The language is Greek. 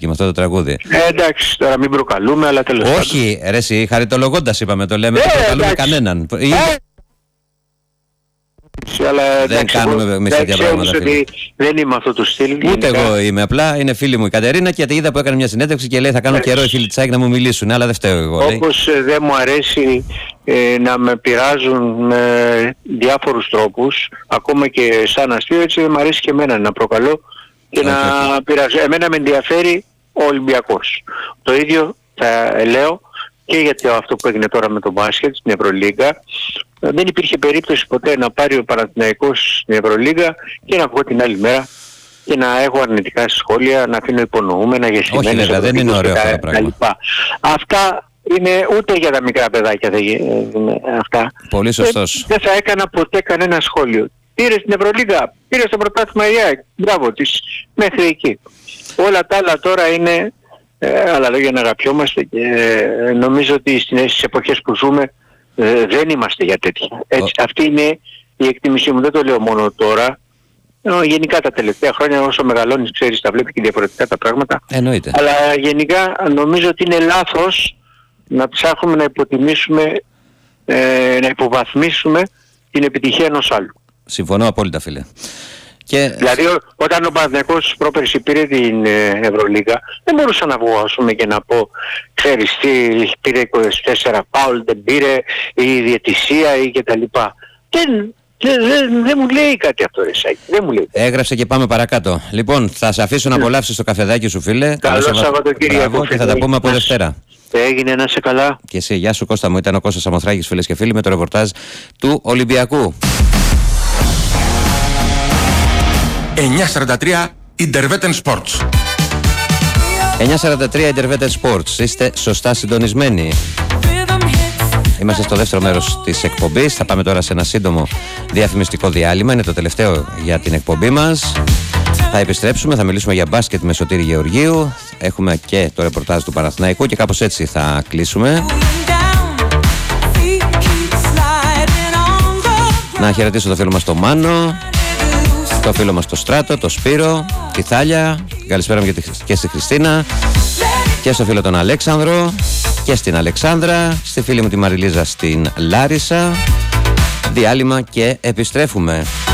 και με αυτό το τραγούδι. Εντάξει, τώρα μην προκαλούμε, αλλά τέλος πάντων. Όχι, ρε εσύ, χαριτολογώντας είπαμε, το λέμε, δεν προκαλούμε κανέναν. Αλλά δεν κάνουμε εμείς τέτοια πράγματα. Ότι δεν είμαι αυτό το στυλ. Ούτε εγώ είμαι, απλά είναι φίλη μου η Κατερίνα και είδα που έκανε μια συνέντευξη και λέει θα κάνω καιρό οι φίλοι της ΑΕΚ να μου μιλήσουν, αλλά δεν φταίω εγώ. Όπως δεν μου αρέσει να με πειράζουν με διάφορους τρόπους, ακόμα και σαν αστείο, έτσι δεν μου αρέσει και εμένα να προκαλώ και να πειράζω. Εμένα με ενδιαφέρει ο Ολυμπιακός. Το ίδιο θα λέω και γιατί αυτό που έγινε τώρα με το μπάσκετ στην Ευρωλίγκα. Δεν υπήρχε περίπτωση ποτέ να πάρει ο Παναθηναϊκός στην Ευρωλίγκα και να βγω την άλλη μέρα και να έχω αρνητικά σχόλια, να αφήνω υπονοούμενα για σημαίνες. Όχι, δεν είναι ωραίο αυτό το πράγμα. Αυτά είναι ούτε για τα μικρά παιδάκια αυτά. Πολύ σωστός. Δεν θα έκανα ποτέ κανένα σχόλιο. Πήρε στην Ευρωλίγκα, πήρε στο πρωτάθλημα η ΑΕΚ, μπράβο της, μέχρι εκεί. Όλα τα άλλα τώρα είναι άλλα λόγια να αγαπιόμαστε και νομίζω ότι στις εποχές που ζούμε δεν είμαστε για τέτοια. Έτσι, αυτή είναι η εκτίμησή μου, δεν το λέω μόνο τώρα. Γενικά τα τελευταία χρόνια όσο μεγαλώνεις ξέρεις τα βλέπει και διαφορετικά τα πράγματα. Εννοείται. Αλλά γενικά νομίζω ότι είναι λάθος να ψάχνουμε να υποτιμήσουμε, να υποβαθμίσουμε την επιτυχία ενός άλλου. Συμφωνώ απόλυτα, φίλε. Δηλαδή όταν ο Παναθηναϊκός πρόπερση πήρε την Ευρωλίγα, δεν μπορούσα να βγω ας πούμε και να πω ξέρεις τι, πήρε 24 φάουλ, δεν πήρε η διαιτησία ή και τα λοιπά. Δεν μου λέει κάτι αυτό, ρε Σάκη. Δεν μου λέει. Έγραψε και πάμε παρακάτω. Λοιπόν, θα σε αφήσω να απολαύσεις το καφεδάκι σου, φίλε. Καλό Σαββατοκύριακο. Και θα τα πούμε από Δευτέρα. Έγινε, να σε καλά. Και εσύ, γεια σου Κώστα μου. Ήταν ο Κώστας Σαμοθράκης, φίλες και φίλοι, με το ρεπορτάζ του Ολυμπιακού. 9:43 Interveten Sports. 9:43 Interveten Sports. Είστε σωστά συντονισμένοι. Είμαστε στο δεύτερο μέρος της εκπομπής. Θα πάμε τώρα σε ένα σύντομο διαφημιστικό διάλειμμα. Είναι το τελευταίο για την εκπομπή μας. Θα επιστρέψουμε, θα μιλήσουμε για μπάσκετ με Σωτήρη Γεωργίου. Έχουμε και το ρεπορτάζ του Παναθηναϊκού και κάπως έτσι θα κλείσουμε. Να χαιρετήσω το φίλο μας το Μάνο, το φίλο μας το Στράτο, το Σπύρο, τη Θάλια. Καλησπέρα μου και στη Χριστίνα και στο φίλο τον Αλέξανδρο και στην Αλεξάνδρα, στη φίλη μου τη Μαριλίζα στην Λάρισα. Διάλειμμα και επιστρέφουμε.